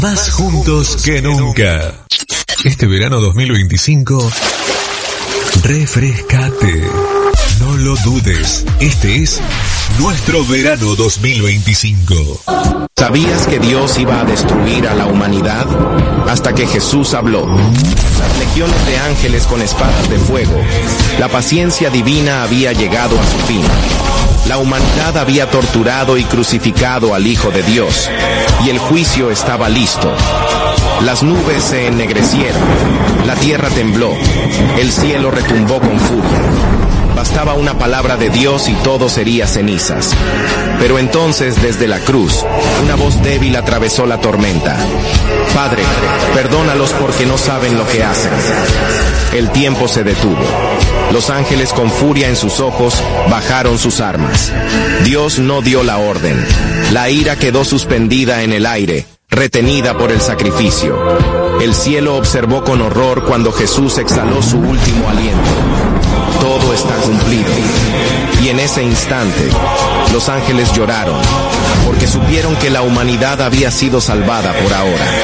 Más juntos que nunca. Este verano 2025, refrescate. No lo dudes. Este es nuestro verano 2025. ¿Sabías que Dios iba a destruir a la humanidad? Hasta que Jesús habló. Las legiones de ángeles con espadas de fuego. La paciencia divina había llegado a su fin. La humanidad había torturado y crucificado al Hijo de Dios, y el juicio estaba listo. Las nubes se ennegrecieron, la tierra tembló, el cielo retumbó con furia. Bastaba una palabra de Dios y todo sería cenizas. Pero entonces, desde la cruz, una voz débil atravesó la tormenta. Padre, perdónalos porque no saben lo que hacen. El tiempo se detuvo. Los ángeles, con furia en sus ojos, bajaron sus armas. Dios no dio la orden. La ira quedó suspendida en el aire, retenida por el sacrificio. El cielo observó con horror cuando Jesús exhaló su último aliento. Todo está cumplido. Y en ese instante, los ángeles lloraron, porque supieron que la humanidad había sido salvada por ahora.